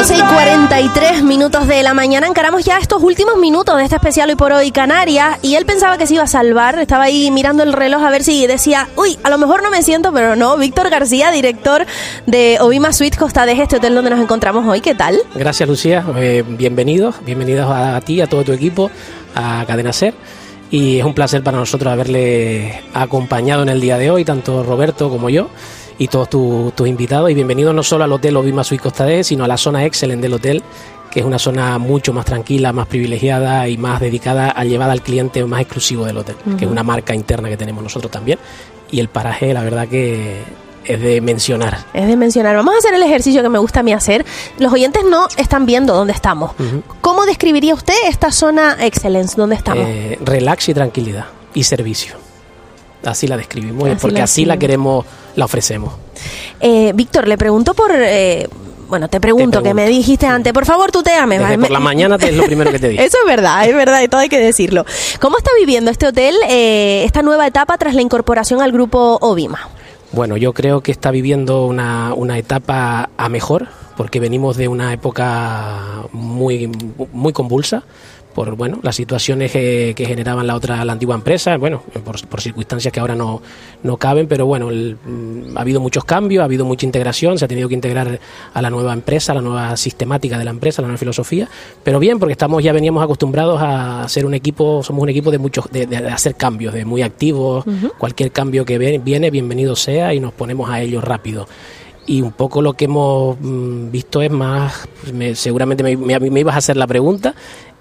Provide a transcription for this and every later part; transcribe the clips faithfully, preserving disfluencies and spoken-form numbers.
once y cuarenta y tres minutos de la mañana. Encaramos ya estos últimos minutos de este especial Hoy por Hoy Canarias. Y él pensaba que se iba a salvar. Estaba ahí mirando el reloj a ver si decía, uy, a lo mejor no me siento, pero no. Víctor García, director de Obima Suites Costa Deje, este hotel donde nos encontramos hoy. ¿Qué tal? Gracias, Lucía. Eh, bienvenidos. Bienvenidos a, a ti, a todo tu equipo, a Cadena Ser. Y es un placer para nosotros haberle acompañado en el día de hoy, tanto Roberto como yo, y todos tus tu invitados. Y bienvenidos no solo al Hotel Obima Suites Costa Deje, sino a la zona Excellent del hotel, que es una zona mucho más tranquila, más privilegiada y más dedicada a llevar al cliente más exclusivo del hotel, uh-huh. que es una marca interna que tenemos nosotros también. Y el paraje, la verdad que es de mencionar. Es de mencionar. Vamos a hacer el ejercicio que me gusta a mí hacer. Los oyentes no están viendo dónde estamos. Uh-huh. ¿Cómo describiría usted esta zona Excellence? ¿Dónde estamos? Eh, relax y tranquilidad y servicio. Así la describimos, así porque la así la queremos, la ofrecemos. Eh, Víctor, le pregunto por... Eh, bueno, te pregunto, te pregunto, que me dijiste antes, por favor, tuteame. Desde por la mañana te es lo primero que te dije. Eso es verdad, es verdad, y todo hay que decirlo. ¿Cómo está viviendo este hotel eh, esta nueva etapa tras la incorporación al grupo Obima? Bueno, yo creo que está viviendo una, una etapa a mejor, porque venimos de una época muy, muy convulsa, por bueno las situaciones que, que generaban la otra la antigua empresa, bueno, por, por circunstancias que ahora no, no caben, pero bueno, el, ha habido muchos cambios, ha habido mucha integración, se ha tenido que integrar a la nueva empresa, a la nueva sistemática de la empresa, a la nueva filosofía, pero bien, porque estamos ya veníamos acostumbrados a ser un equipo, somos un equipo de muchos de, de, de hacer cambios, de muy activos, uh-huh. Cualquier cambio que viene, bienvenido sea, y nos ponemos a ello rápido. Y un poco lo que hemos mm, visto es más, me, seguramente me, me, me ibas a hacer la pregunta,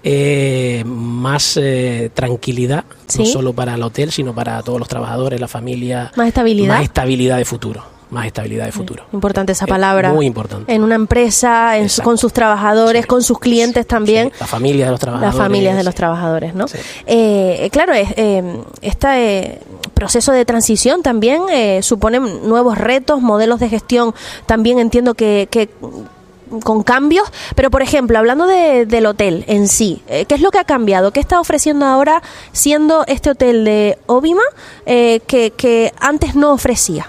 eh, más eh, tranquilidad, ¿sí? No solo para el hotel, sino para todos los trabajadores, la familia. Más estabilidad. Más estabilidad de futuro. Más estabilidad de futuro. Importante esa palabra. Muy importante. En una empresa, en su, con sus trabajadores, sí. Con sus clientes sí. también. Sí. La familia de los trabajadores. Las familias de los trabajadores, ¿no? Sí. Eh, claro, es, eh, este eh, proceso de transición también eh, supone nuevos retos, modelos de gestión también entiendo que... que con cambios, pero por ejemplo, hablando de, del hotel en sí, eh, ¿qué es lo que ha cambiado? ¿Qué está ofreciendo ahora siendo este hotel de Obima eh, que, que antes no ofrecía?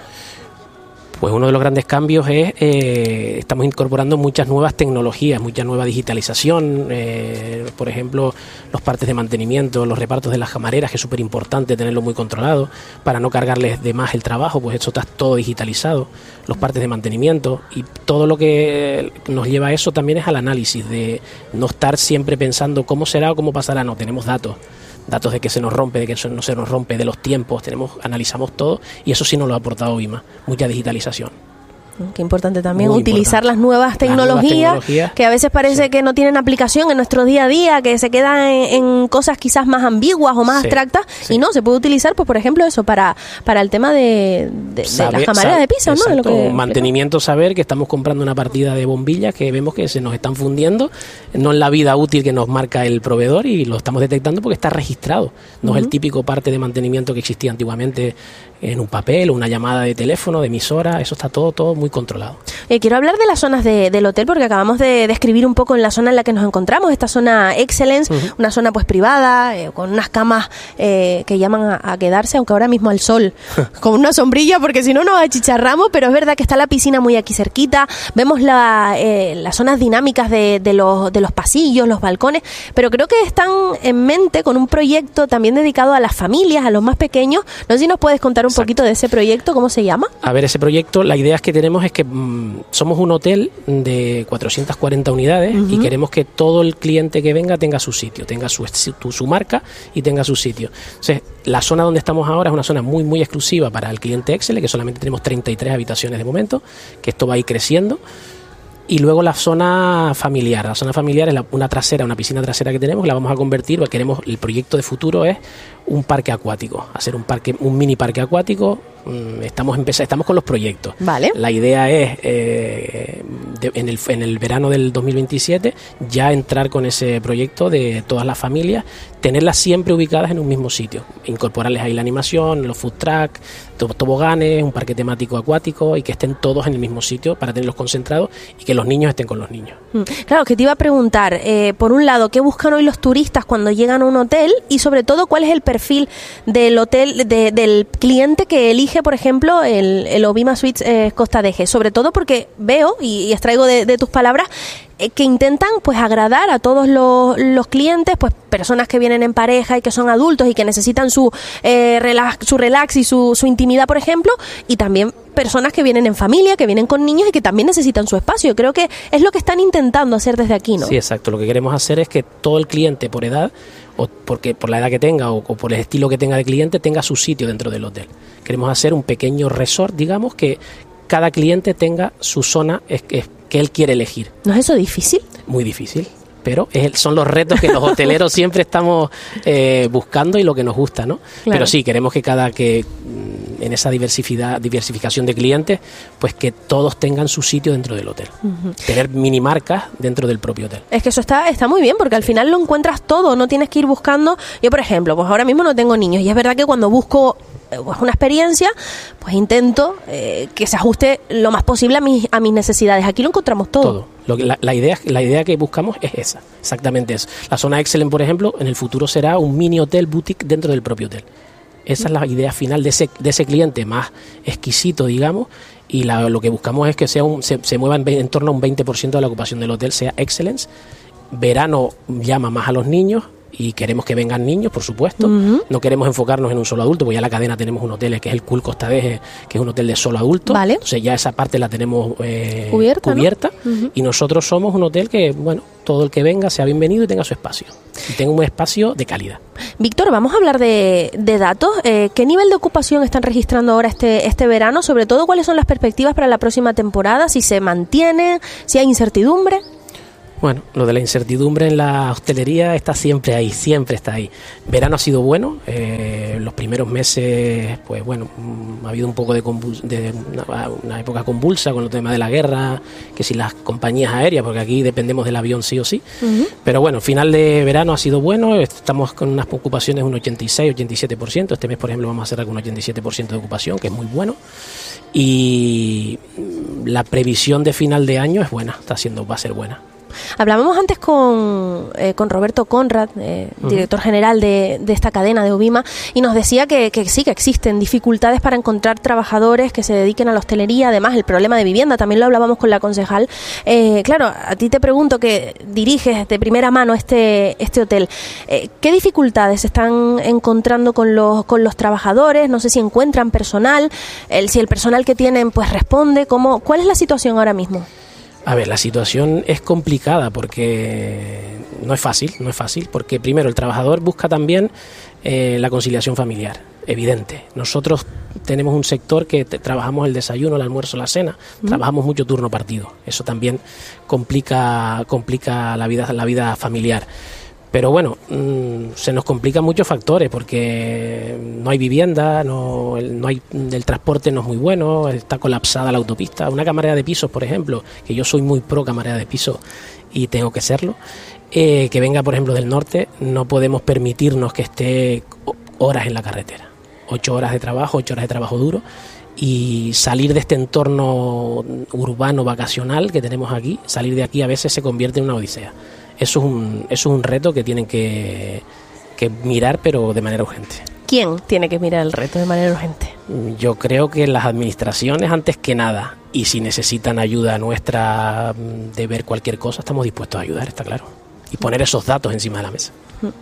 Pues uno de los grandes cambios es, eh, estamos incorporando muchas nuevas tecnologías, mucha nueva digitalización, eh, por ejemplo, los partes de mantenimiento, los repartos de las camareras, que es súper importante tenerlo muy controlado, para no cargarles de más el trabajo, pues eso está todo digitalizado, los partes de mantenimiento, y todo lo que nos lleva a eso también es al análisis, de no estar siempre pensando cómo será o cómo pasará, no, tenemos datos. datos de que se nos rompe, de que no se nos rompe, de los tiempos, tenemos, analizamos todo, y eso sí nos lo ha aportado Obima, mucha digitalización. Qué importante también muy utilizar importante. Las, nuevas tecnologías, las nuevas tecnologías, que a veces parece sí. que no tienen aplicación en nuestro día a día, que se quedan en, en cosas quizás más ambiguas o más sí, abstractas, sí. y no, se puede utilizar, pues por ejemplo, eso para para el tema de, de, saber, de las camareras saber, de piso, ¿no? De lo que, mantenimiento, saber que estamos comprando una partida de bombillas que vemos que se nos están fundiendo, no en la vida útil que nos marca el proveedor, y lo estamos detectando porque está registrado, no uh-huh. es el típico parte de mantenimiento que existía antiguamente en un papel, una llamada de teléfono, de emisora, eso está todo, todo muy controlado. Eh, quiero hablar de las zonas de, del hotel, porque acabamos de describir un poco en la zona en la que nos encontramos, esta zona Excellence, uh-huh. una zona pues privada, eh, con unas camas eh, que llaman a, a quedarse, aunque ahora mismo al sol, con una sombrilla, porque si no nos achicharramos, pero es verdad que está la piscina muy aquí cerquita, vemos la, eh, las zonas dinámicas de, de, los, de los pasillos, los balcones, pero creo que están en mente con un proyecto también dedicado a las familias, a los más pequeños. No sé si nos puedes contar un Exacto. poquito de ese proyecto, ¿cómo se llama? A ver, ese proyecto, la idea es que tenemos es que mmm, somos un hotel de cuatrocientas cuarenta unidades uh-huh. y queremos que todo el cliente que venga tenga su sitio, tenga su, su, su marca y tenga su sitio. Entonces, la zona donde estamos ahora es una zona muy, muy exclusiva para el cliente Excel, que solamente tenemos treinta y tres habitaciones de momento, que esto va a ir creciendo. Y luego la zona familiar. La zona familiar es la, una trasera, una piscina trasera que tenemos, la vamos a convertir, queremos, el proyecto de futuro es un parque acuático, hacer un parque, un mini parque acuático. Estamos empezando, estamos con los proyectos. Vale. La idea es eh, de, en, el, en el verano del dos mil veintisiete ya entrar con ese proyecto de todas las familias, tenerlas siempre ubicadas en un mismo sitio, incorporarles ahí la animación, los food truck, toboganes, un parque temático acuático, y que estén todos en el mismo sitio para tenerlos concentrados y que los niños estén con los niños. Claro, que te iba a preguntar, eh, por un lado, ¿qué buscan hoy los turistas cuando llegan a un hotel? Y sobre todo, ¿cuál es el perfil del hotel, de, del cliente que elige, por ejemplo, el, el Obima Suites eh, Costa Deje? Sobre todo porque veo, y, y extraigo de, de tus palabras, eh, que intentan pues agradar a todos los, los clientes, pues personas que vienen en pareja y que son adultos y que necesitan su, eh, relax, su relax y su, su intimidad, por ejemplo, y también personas que vienen en familia, que vienen con niños y que también necesitan su espacio. Creo que es lo que están intentando hacer desde aquí, ¿no? Sí, exacto. Lo que queremos hacer es que todo el cliente por edad, o porque por la edad que tenga, o, o por el estilo que tenga de cliente, tenga su sitio dentro del hotel. Queremos hacer un pequeño resort, digamos, que cada cliente tenga su zona es, es, que él quiere elegir. ¿No es eso difícil? Muy difícil. Pero es, son los retos que los hoteleros siempre estamos eh, buscando y lo que nos gusta, ¿no? Claro. Pero sí, queremos que cada que en esa diversificidad, diversificación de clientes, pues que todos tengan su sitio dentro del hotel. Uh-huh. Tener mini marcas dentro del propio hotel. Es que eso está, está muy bien, porque al final lo encuentras todo, no tienes que ir buscando. Yo, por ejemplo, pues ahora mismo no tengo niños y es verdad que cuando busco una experiencia, pues intento eh, que se ajuste lo más posible a mis, a mis necesidades. Aquí lo encontramos todo. Todo. Lo que, la, la, idea, la idea que buscamos es esa, exactamente eso. La zona Excellent, por ejemplo, en el futuro será un mini hotel boutique dentro del propio hotel. Esa es la idea final de ese, de ese cliente más exquisito, digamos, y la, lo que buscamos es que sea un, se, se mueva en, en torno a un veinte por ciento de la ocupación del hotel, sea Excellence. Verano llama más a los niños, y queremos que vengan niños, por supuesto. Uh-huh. No queremos enfocarnos en un solo adulto, porque ya en la cadena tenemos un hotel que es el Cool Costa Deje, que es un hotel de solo adulto. Vale. Entonces ya esa parte la tenemos eh, cubierta, cubierta ¿no? Uh-huh. Y nosotros somos un hotel que, bueno, todo el que venga sea bienvenido y tenga su espacio. Y tenga un espacio de calidad. Víctor, vamos a hablar de, de datos. Eh, ¿Qué nivel de ocupación están registrando ahora este, este verano? Sobre todo, ¿cuáles son las perspectivas para la próxima temporada? ¿Si se mantiene? ¿Si hay incertidumbre? Bueno, lo de la incertidumbre en la hostelería está siempre ahí, siempre está ahí. Verano ha sido bueno, eh, los primeros meses, pues bueno, ha habido un poco de, convuls- de una, una época convulsa con el tema de la guerra, que si las compañías aéreas, porque aquí dependemos del avión sí o sí. Uh-huh. Pero bueno, final de verano ha sido bueno, estamos con unas ocupaciones un ochenta y seis, ochenta y siete por ciento. Este mes, por ejemplo, vamos a cerrar con un ochenta y siete por ciento de ocupación, que es muy bueno. Y la previsión de final de año es buena, está siendo, va a ser buena. Hablábamos antes con, eh, con Roberto Conrad, eh, uh-huh. director general de, de esta cadena de Ubima, y nos decía que, que sí, que existen dificultades para encontrar trabajadores que se dediquen a la hostelería. Además, el problema de vivienda, también lo hablábamos con la concejal. Eh, claro, a ti te pregunto, que diriges de primera mano este, este hotel, eh, ¿qué dificultades están encontrando con los, con los trabajadores? No sé si encuentran personal, el, si el personal que tienen pues responde. ¿Cómo, ¿Cuál es la situación ahora mismo? A ver, la situación es complicada porque no es fácil, no es fácil, porque primero el trabajador busca también eh, la conciliación familiar, evidente. Nosotros tenemos un sector que te, trabajamos el desayuno, el almuerzo, la cena, mm. trabajamos mucho turno partido. Eso también complica, complica la vida, la vida familiar. Pero bueno, mmm, se nos complican muchos factores porque no hay vivienda, no, el, no hay, el transporte no es muy bueno, está colapsada la autopista. Una camarera de pisos, por ejemplo, que yo soy muy pro camarera de pisos y tengo que serlo, eh, que venga, por ejemplo, del norte, no podemos permitirnos que esté horas en la carretera. Ocho horas de trabajo, ocho horas de trabajo duro. Y salir de este entorno urbano vacacional que tenemos aquí, salir de aquí a veces se convierte en una odisea. Eso es un, eso es un reto que tienen que, que mirar, pero de manera urgente. ¿Quién tiene que mirar el reto de manera urgente? Yo creo que las administraciones antes que nada, y si necesitan ayuda nuestra de ver cualquier cosa, estamos dispuestos a ayudar, está claro. Y poner esos datos encima de la mesa.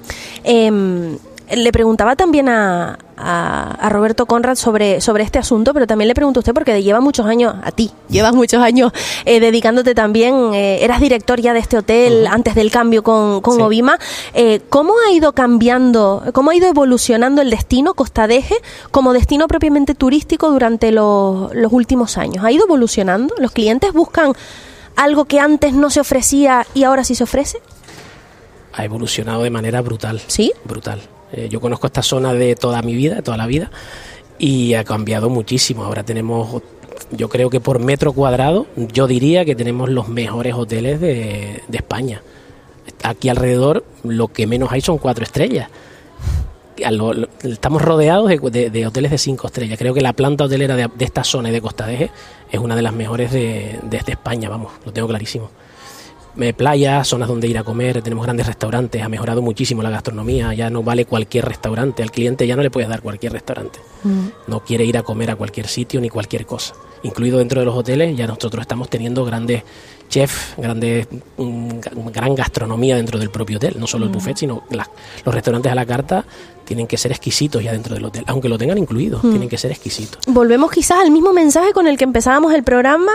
Eh, le preguntaba también a, a, a Roberto Conrad sobre, sobre este asunto, pero también le pregunto a usted, porque lleva muchos años, a ti, llevas muchos años eh, dedicándote también, eh, eras director ya de este hotel uh-huh. antes del cambio con, con sí. Ubima. Eh, ¿Cómo ha ido cambiando, cómo ha ido evolucionando el destino Costa Deje como destino propiamente turístico durante los, los últimos años? ¿Ha ido evolucionando? ¿Los clientes buscan algo que antes no se ofrecía y ahora sí se ofrece? Ha evolucionado de manera brutal. ¿Sí? Brutal. Eh, yo conozco esta zona de toda mi vida, de toda la vida, y ha cambiado muchísimo. Ahora tenemos, yo creo que por metro cuadrado, yo diría que tenemos los mejores hoteles de, de España. Aquí alrededor lo que menos hay son cuatro estrellas. Lo, lo, estamos rodeados de, de, de hoteles de cinco estrellas. Creo que la planta hotelera de, de esta zona y de Costa Deje es una de las mejores de, de, de España, vamos, lo tengo clarísimo. eh, playas, zonas donde ir a comer, tenemos grandes restaurantes, ha mejorado muchísimo la gastronomía, ya no vale cualquier restaurante, al cliente ya no le puedes dar cualquier restaurante, mm. no quiere ir a comer a cualquier sitio ni cualquier cosa, incluido dentro de los hoteles, ya nosotros estamos teniendo grandes chefs, grandes, um, gran gastronomía dentro del propio hotel, no solo mm. el buffet, sino la, los restaurantes a la carta tienen que ser exquisitos ya dentro del hotel, aunque lo tengan incluido, mm. tienen que ser exquisitos. Volvemos quizás al mismo mensaje con el que empezábamos el programa,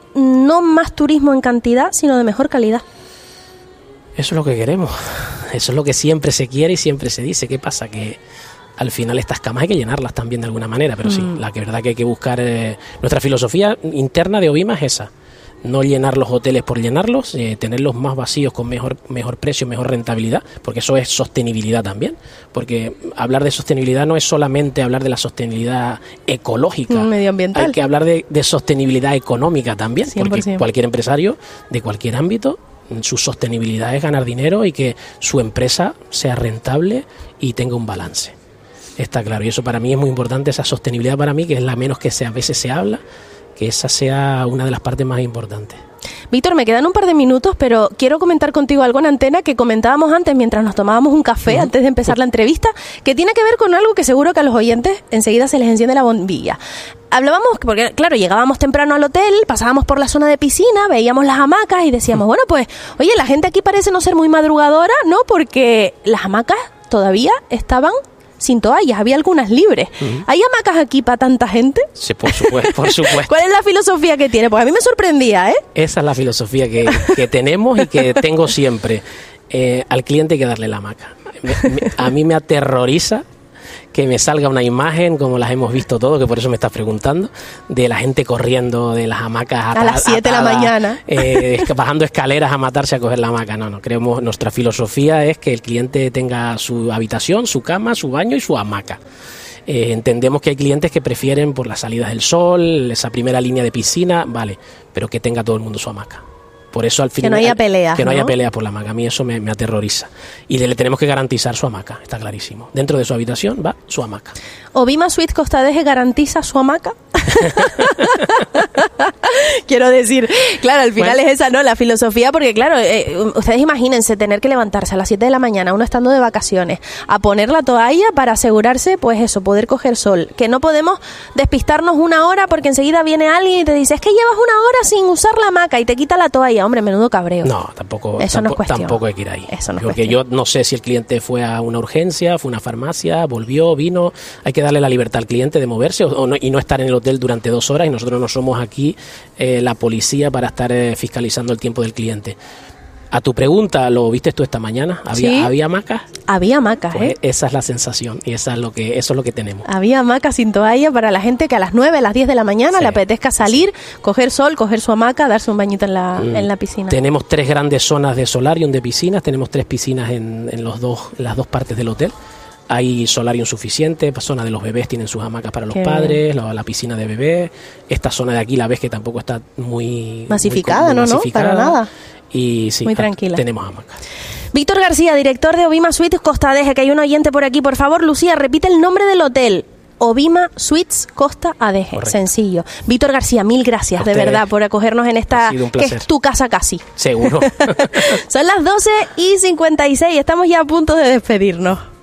no más turismo en cantidad, sino de mejor calidad. Eso es lo que queremos, eso es lo que siempre se quiere y siempre se dice. ¿Qué pasa? Que al final estas camas hay que llenarlas también de alguna manera, pero mm. sí, la que verdad que hay que buscar, eh, nuestra filosofía interna de Obima es esa, no llenar los hoteles por llenarlos, eh, tenerlos más vacíos con mejor mejor precio, mejor rentabilidad, porque eso es sostenibilidad también, porque hablar de sostenibilidad no es solamente hablar de la sostenibilidad ecológica, medioambiental, hay que hablar de, de sostenibilidad económica también, cien por ciento. Porque cualquier empresario de cualquier ámbito, su sostenibilidad es ganar dinero y que su empresa sea rentable y tenga un balance. Está claro, y eso para mí es muy importante, esa sostenibilidad para mí, que es la menos que se, a veces se habla, que esa sea una de las partes más importantes. Víctor, me quedan un par de minutos, pero quiero comentar contigo algo en antena que comentábamos antes mientras nos tomábamos un café, uh-huh. antes de empezar la entrevista, que tiene que ver con algo que seguro que a los oyentes enseguida se les enciende la bombilla. Hablábamos, porque claro, llegábamos temprano al hotel, pasábamos por la zona de piscina, veíamos las hamacas y decíamos, bueno, pues, oye, la gente aquí parece no ser muy madrugadora, ¿no? Porque las hamacas todavía estaban sin toallas, había algunas libres. Uh-huh. ¿Hay hamacas aquí para tanta gente? Sí, por supuesto, por supuesto. ¿Cuál es la filosofía que tiene? Pues a mí me sorprendía, ¿eh? Esa es la filosofía que, que tenemos y que tengo siempre. Eh, al cliente hay que darle la hamaca. Me, me, a mí me aterroriza que me salga una imagen, como las hemos visto todos, que por eso me estás preguntando, de la gente corriendo de las hamacas atadas, a las siete de la mañana, eh, bajando escaleras a matarse a coger la hamaca. No, no, creemos, nuestra filosofía es que el cliente tenga su habitación, su cama, su baño y su hamaca. Eh, entendemos que hay clientes que prefieren por las salidas del sol, esa primera línea de piscina, vale, pero que tenga todo el mundo su hamaca. Por eso al final, que no haya peleas, que no, ¿no? haya peleas por la hamaca. A mí eso me, me aterroriza. Y le, le tenemos que garantizar su hamaca, está clarísimo. Dentro de su habitación va su hamaca. ¿Obima Suites Costa Deje garantiza su hamaca? Quiero decir, claro, al final bueno. es esa, ¿no? La filosofía, porque claro, eh, ustedes imagínense tener que levantarse a las siete de la mañana, uno estando de vacaciones, a poner la toalla para asegurarse, pues eso, poder coger sol. Que no podemos despistarnos una hora porque enseguida viene alguien y te dice, es que llevas una hora sin usar la hamaca y te quita la toalla. Hombre, menudo cabreo. No, tampoco, eso tampoco, no es cuestión. Tampoco hay que ir ahí. Eso no es porque cuestión. Yo no sé si el cliente fue a una urgencia, fue a una farmacia, volvió, vino. Hay que darle la libertad al cliente de moverse o, o no, y no estar en el hotel durante dos horas, y nosotros no somos aquí eh, la policía para estar eh, fiscalizando el tiempo del cliente. A tu pregunta, ¿lo viste tú esta mañana? ¿Había, ¿Sí? ¿había hamacas? Había hamacas, pues ¿eh? Esa es la sensación y esa es lo que, eso es lo que tenemos. Había hamacas sin toalla para la gente que a las nueve, a las diez de la mañana sí. le apetezca salir, sí. coger sol, coger su hamaca, darse un bañito en la, mm. en la piscina. Tenemos tres grandes zonas de solarium de piscinas, tenemos tres piscinas en, en los dos, las dos partes del hotel. Hay solarium suficiente, zona de los bebés tienen sus hamacas para los Qué padres, la, la piscina de bebés. Esta zona de aquí la ves que tampoco está muy masificada, muy, muy ¿no? masificada. No, para nada. Y sí, muy tranquila. Tenemos hamacas. Víctor García, director de Obima Suites Costa Deje, que hay un oyente por aquí. Por favor, Lucía, repite el nombre del hotel. Obima Suites Costa Deje. Correcto. Sencillo. Víctor García, mil gracias de verdad por acogernos en esta, que es tu casa casi. Seguro. Son las doce y cincuenta y seis, estamos ya a punto de despedirnos.